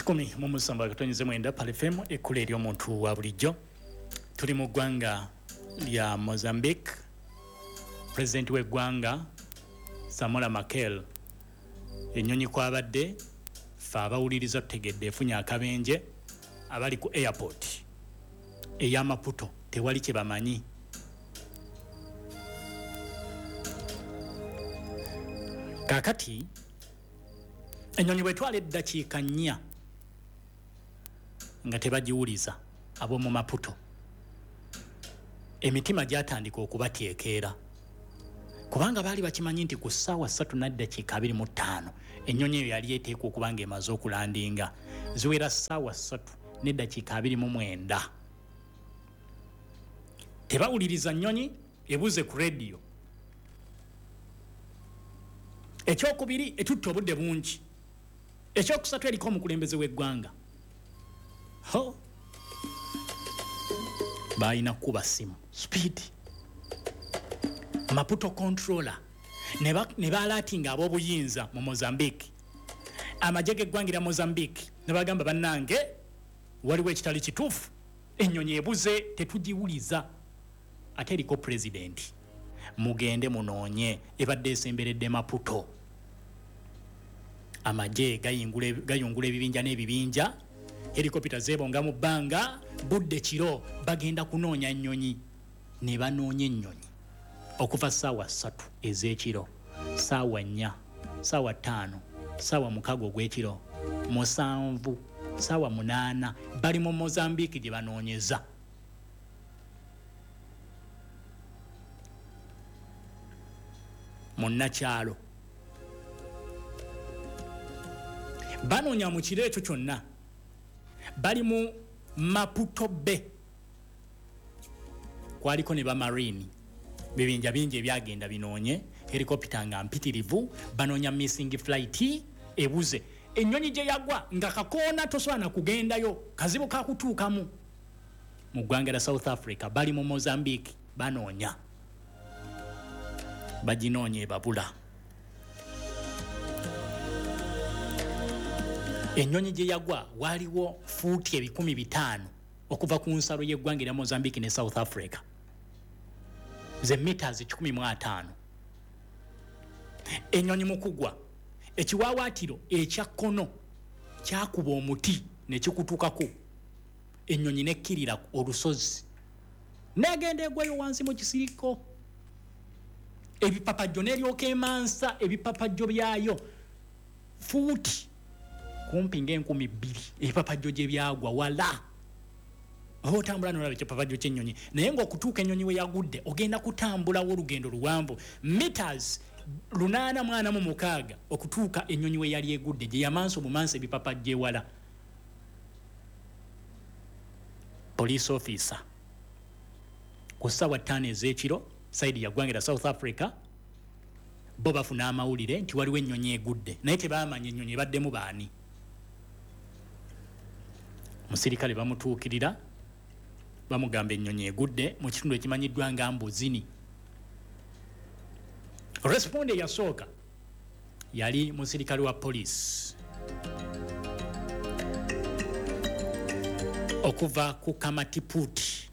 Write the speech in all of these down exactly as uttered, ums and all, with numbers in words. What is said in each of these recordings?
kikumi mu musamba katonyeze mwenda pale F M ekule eri omuntu wa bulijjo. Tuli mu ggwanga lya Mozambique. President w'eggwanga Samora Machel ennyonyi kwabadde fa abawuliriza tutegedde efunya akabenje abali ku airport eya Maputo tewali kye bamanyi. Kakati ennyonyi bwetwala eddakiika nnya nga tebagiwuliza ab'omu Maputo, emitima gyatandika okubateekeera kubanga baali bakimanyi nti ku ssaawa ssatu n'eddakiika abiri mu ttaano ennyonyi eyo yali eteekwa okuba ng'emaze okulandinga. Ziwera ssaawa ssatu n'eddakiika abiri mu mwenda. Tebawuliriza nnyonyi ebuze ku rediyo. Ekyokubiri etutta obudde bungi. Ekyokusatu eriko omukulembeze w'eggwanga. Ho balina kuba simu speed Maputo controller ne balaatinga ab'obuyinza mu Mozambique. Amagye g'eggwanga lya Mozambique ne bagamba bannange waliwo ekitali kituufu, ennyonyi ebuze tetugiwuliza. Ate eriko president mugende munoonye ebadde esemberedde Maputo. Amagye gayungula gayungula ebibinja n'ebibinja, helikopita zeebonga mu bbanga, budde kiro bagenda kunoonya nnyonyi. Ne banoonya ennyonyi okuva ssaawa ssatu ez'ekiro, ssaawa nnya, ssaawa ttaano, ssaawa mukago ogw'ekiro, musanvu, ssaawa munaana bali mu Mozambique gye banoonyeza. Munnakyalo banoonya mu kiro ekyo kyonna bali mu Maputo Bay. Kwaliko ne bamarine bibinja bingi ebyagenda binoonye, helikopita nga mpitirivu banoonya missing flight ebuze. Ennyonyi gye yagwa nga kakoona tosobola kugendayo, kazibu kakutuukamu. Mu ggwanga lya South Africa bali mu Mozambique banoonya, baginoonya ebabula. Ennyonyi gye yagwa waliwo fuuti ebikumi bitaano okuva ku nsalo y'eggwanga lya Mozambique ne South Africa, ze meters kikumi mu ataano. Ennyonyi mu kugwa ekiwawaatiro ekya kkono kyakuba omuti ne kikutukako, ennyonyi nekkirira olusozi n'egenda egwayo wansi mu kisiriko. Ebipapajjo n'eryoka emansa ebipapajjo byayo fuuti kumpi ng'enkumi bbiri ebipapajjo gye byagwa wala. Oba otambula n'olaba ekipapajjo ky'ennyonyi, naye ng'okutuuka ennyonyi we yagudde ogenda kutambulawo olugendo luwanvu meters lunaana mu ana mu mukaaga okutuuka ennyonyi we yali egudde gye yamansa obumansa ebipapajjo ewala. Police officer ku ssaawa ttaano ez'ekiro saidi ya ggwanga lya South Africa bo bafuna amawulire nti waliwo ennyonyi egudde, naye tebaamanya ennyonyi ebaddemu baani. Omusirikale bamutuukirira bamugamba ennyonyi egudde mu kitundu ekimanyiddwa nga Mbuzini. Responde yasooka yali musirikale wa police okuva ku Kamatiputi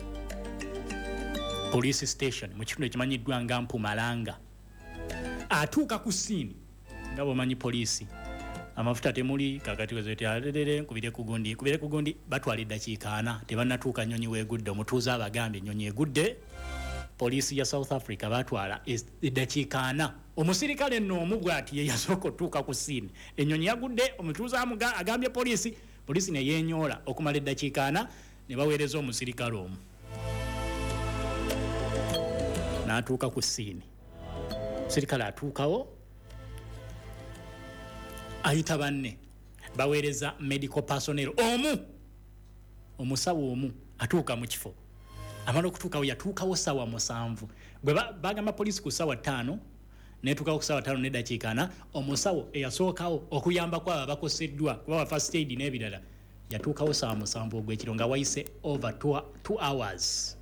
police station mu kitundu ekimanyiddwa nga Mpumalanga. Atuuka ku siini nga bwomanyi poliisi amafuta temuli, kakati wezetealelele kubire kugundi kubire kugundi batwala eddakiika ana tebannatuuka nnyonyi weegudde. Omutuuze abagambye ennyonyi egudde. Poliisi ya South Africa batwala eddakiika ana. Omusirikale nno omu bw'ati ye yasooka otuuka ku siini, ennyonyi yagudde, omutuuze agambye poliisi, poliisi ne yeenyoola okumala eddakiika ana ne baweereza omusirikale omu n'atuuka ku siini. Omusirikale atuukawo ayita banne baweereza medical personnel omu, omusawo omu atuuka mu kifo. Amala okutuukawo yatuukawo ssaawa musanvu. Bwe bagamba poliisi ku ssaawa ttaano netuukawo ku ssaawa ttaano n'eddakiika ana. Omusawo eyasookawo okuyambako abo abakoseddwa kuba first aid n'ebirala yatuukawo ssaawa musanvu ogw'ekiro nga wayise over two, two hours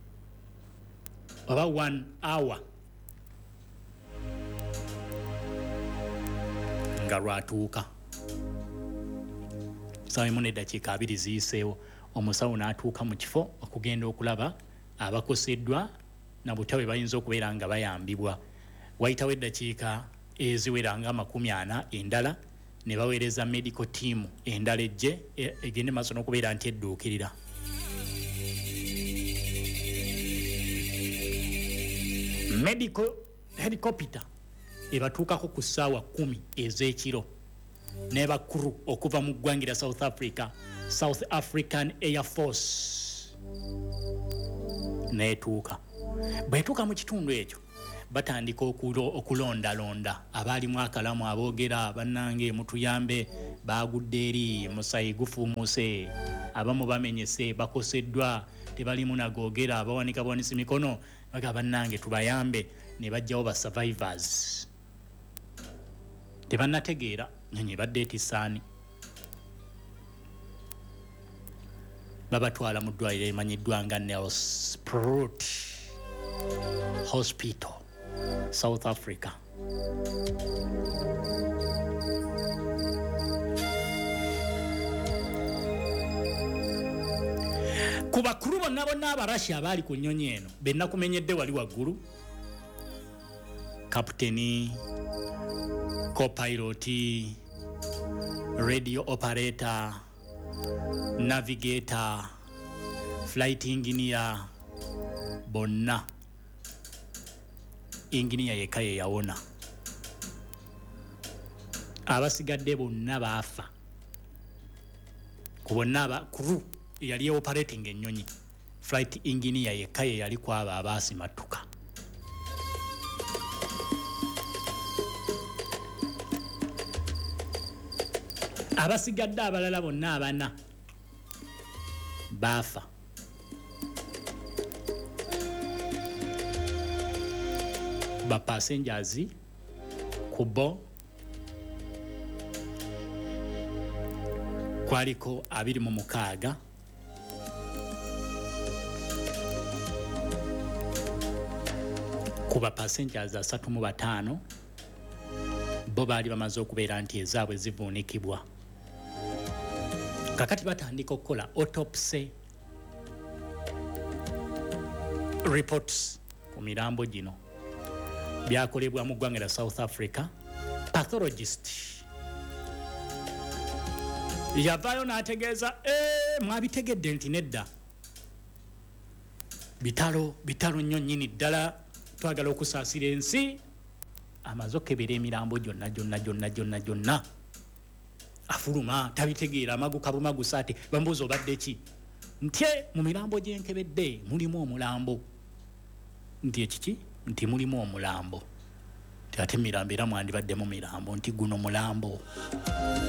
oba one hour nga lwatuuka. sawa emu n'eddakiika abiri ziyiseewo omusawo n'atuuka mu kifo okugenda okulaba abakoseddwa na butawe bayinza okubeera nga bayambibwa. Wayitawo eddakiika eziwera nga amakumi ana endala ne baweereza medical team endala ejje egende maaso n'okubeera nti edduukirira. Medical helicopter ebatuukako ku ssaawa kumi ez'ekiro n'ebakuru okuva mu ggwanga lya South Africa, South African Air Force neetuuka. Bwetuuka mu kitundu ekyo batandika okulondalonda abaalimu akalamu aboogera bannange mutuyambe baagudde eri musayi gufuumuse abamu bamenyese bakoseddwa tebalimu nagoogera abawanika bwanisi mikono baga bannange tubayambe ne bajjawo ba survivors tebannategeera nyonyi badde etisaani babatwala mu ddwaliro emanyiddwa nga Nelspruit Hospital, South Africa. Ku bakulu bonna bonna Abarasha abaali ku nnyonyi eno benna kumenyedde wali waggulu kapteni, co-pilot, radio operator, navigator, flight engineer, bonna engineer yekka ye yawona. Abasigadde bonna baafa ku bonna abakulu yali operating ennyonyi. Flight engineer yekka ye yali kwaba abaasimatuka. Abasigadde abalala bonna abana baafa. Ba passengers kubo kwaliko abiri mu mukaaga kuba passengers asatu mu bataano bo baali bamaze okubeera nti ezaabwe zivuunikibwa. Kakati batandika okukola autopsy reports ku mirambo gino byakolebwa mu ggwanga lya South Africa. Pathologist yavaayo n'ategeeza ee mwabitegedde nti nedda bitalo bitalo nnyo nnyini ddala twagala okusaasira ensi amaze okebera emirambo gyonna gyonna gyonna gyonna gyonna afuluma tabitegeera amaguka bumagusa ati bambuuza obadde ki nti mu mirambo gyenkebedde mulimu omulambo nti ekiki nti mulimu omulambo ate mirambo era mwandibadde mu mirambo nti guno mulambo.